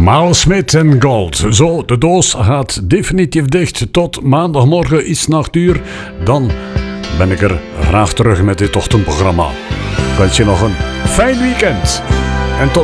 Miles Smith en Gold. Zo, de doos gaat definitief dicht tot maandagmorgen iets na 8:00. Dan ben ik er graag terug met dit ochtendprogramma. Ik wens je nog een fijn weekend. En tot